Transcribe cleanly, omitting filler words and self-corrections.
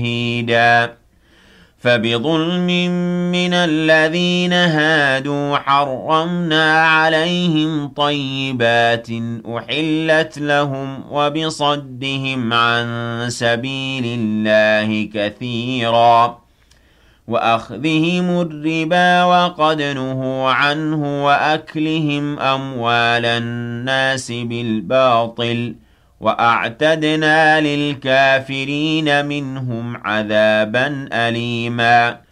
تمهيدا فبظلم من الذين هادوا حرمنا عليهم طيبات أحلت لهم وبصدهم عن سبيل الله كثيرا وأخذهم الربا وقد نهوا عنه وأكلهم أموال الناس بالباطل وأعتدنا للكافرين منهم عذابا أليما